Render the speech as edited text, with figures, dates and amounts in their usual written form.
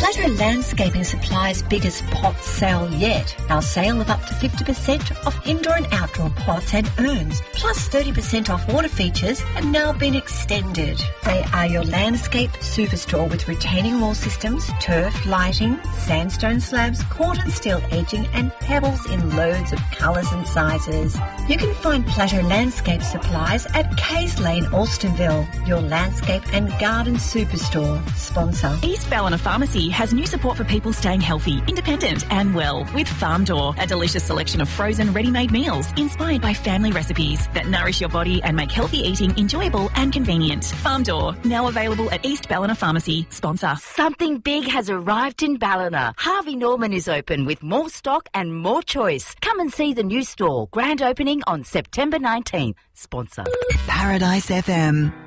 Pleasure Landscaping Supply's biggest pot sale yet. Our sale of up to 50% off indoor and outdoor pots and urns, plus 30% off water features, have now been extended. They are your landscape superstore with retaining wall systems, turf, lighting, sandstone slabs, cordon steel edging and pebbles in loads of colours and sizes. You can find Pleasure Landscape Supplies at Kays Lane, Alstonville, your landscape and garden superstore. Sponsor. East Ballina Pharmacy has new support for people staying healthy, independent and well with Farm Door, a delicious selection of frozen ready-made meals inspired by family recipes that nourish your body and make healthy eating enjoyable and convenient. Farm Door, now available at East Ballina Pharmacy. Sponsor. Something big has arrived in Ballina. Harvey Norman is open with more stock and more choice. Come and see the new store. Grand opening on September 19th. Sponsor. Paradise FM.